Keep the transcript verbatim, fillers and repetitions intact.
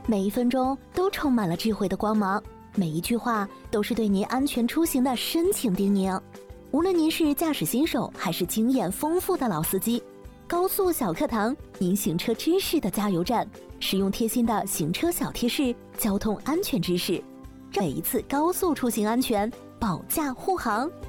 每一分钟都充满了智慧的光芒，每一句话都是对您安全出行的深情叮咛。无论您是驾驶新手还是经验丰富的老司机，高速小课堂，您行车知识的加油站，使用贴心的行车小贴士，交通安全知识，让每一次高速出行安全，保驾护航。